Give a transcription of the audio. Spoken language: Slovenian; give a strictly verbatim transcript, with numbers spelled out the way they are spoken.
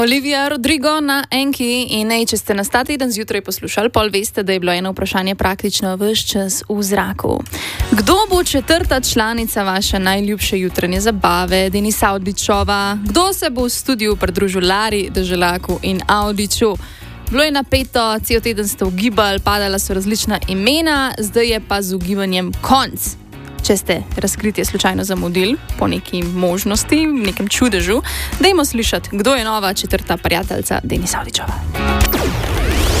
Olivia Rodrigo na Enki in nej, če ste nas ta teden zjutraj poslušali, pol veste, da je bilo eno vprašanje praktično ves čas v zraku. Kdo bo četrta članica vaše najljubše jutranje zabave, Denisa Avdićova? Kdo se bo v studiu pridružil Lari Deželaku in Avdiću? Bilo je napeto, cel teden ste ugibali, padala so različna imena, zdaj je pa z ugibanjem konc. Če ste razkritje slučajno zamudili po neki možnosti, nekem čudežu, dajmo slišati, kdo je nova četrta prijateljica Denisa Avdićova.